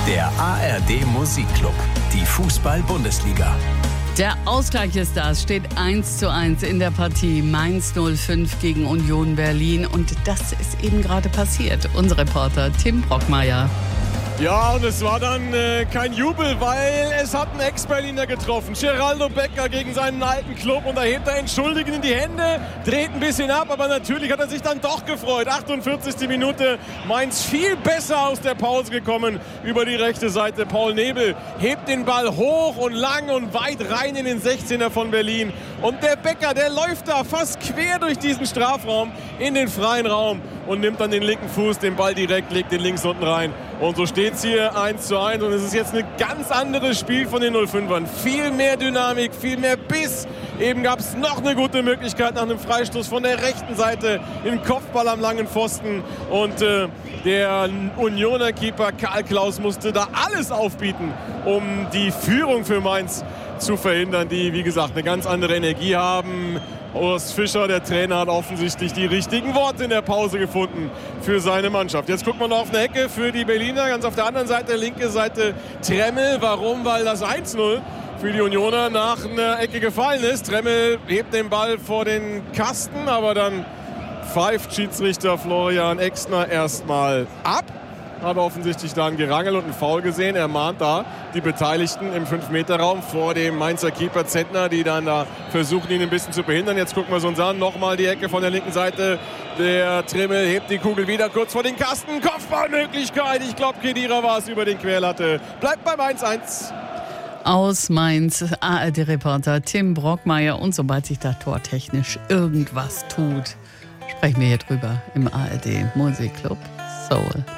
Der ARD Musikclub, die Fußball-Bundesliga. Der Ausgleich ist da. Es steht 1:1 in der Partie Mainz 05 gegen Union Berlin. Und das ist eben gerade passiert. Unser Reporter Tim Brockmeier. Ja, und es war dann kein Jubel, weil es hat ein Ex-Berliner getroffen. Geraldo Becker gegen seinen alten Club und da hebt er entschuldigend in die Hände, dreht ein bisschen ab, aber natürlich hat er sich dann doch gefreut. 48. Minute, Mainz viel besser aus der Pause gekommen über die rechte Seite. Paul Nebel hebt den Ball hoch und lang und weit rein in den 16er von Berlin. Und der Becker, der läuft da fast quer durch diesen Strafraum in den freien Raum und nimmt dann den linken Fuß, den Ball direkt, legt den links unten rein. Und so steht es hier 1:1 und es ist jetzt ein ganz anderes Spiel von den 05ern. Viel mehr Dynamik, viel mehr Biss. Eben gab es noch eine gute Möglichkeit nach einem Freistoß von der rechten Seite, im Kopfball am langen Pfosten. Und der Unioner Keeper Karl Klaus musste da alles aufbieten, um die Führung für Mainz zu verhindern, die, wie gesagt, eine ganz andere Energie haben. Urs Fischer, der Trainer, hat offensichtlich die richtigen Worte in der Pause gefunden für seine Mannschaft. Jetzt guckt man noch auf eine Ecke für die Berliner. Ganz auf der anderen Seite, linke Seite Tremmel. Warum? Weil das 1:0 für die Unioner nach einer Ecke gefallen ist. Tremmel hebt den Ball vor den Kasten, aber dann pfeift Schiedsrichter Florian Exner erstmal ab. Hat offensichtlich da ein Gerangel und einen Foul gesehen. Er mahnt da die Beteiligten im 5-Meter-Raum vor dem Mainzer Keeper Zentner, die dann da versuchen, ihn ein bisschen zu behindern. Jetzt gucken wir uns an. Nochmal die Ecke von der linken Seite. Der Trimmel hebt die Kugel wieder kurz vor den Kasten. Kopfballmöglichkeit. Ich glaube, Khedira war es über den Querlatte. Bleibt beim 1:1. Aus Mainz, ARD-Reporter Tim Brockmeier. Und sobald sich da tortechnisch irgendwas tut, sprechen wir hier drüber im ARD Musikclub Soul.